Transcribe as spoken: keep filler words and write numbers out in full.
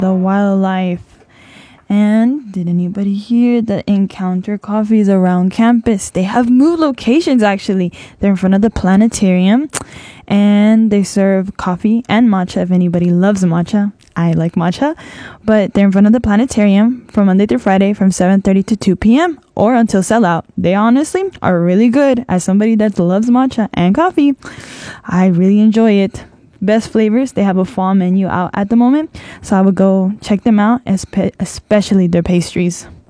the wildlife. And did anybody hear that Encounter Coffee is around campus? They have moved locations, actually. They're in front of the planetarium, and they serve coffee and matcha if anybody loves matcha. I like matcha. But they're in front of the planetarium from Monday through Friday from seven thirty to two p.m. or until sellout. They honestly are really good. As somebody that loves matcha and coffee, I really enjoy it. Best flavors. They have a fall menu out at the moment, so I would go check them out, espe- especially their pastries.